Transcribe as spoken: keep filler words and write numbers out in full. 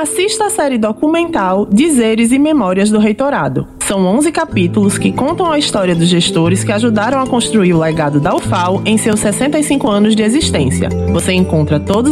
Assista a série documental Dizeres e Memórias do Reitorado. São onze capítulos que contam a história dos gestores que ajudaram a construir o legado da U F A L em seus sessenta e cinco anos de existência. Você encontra todos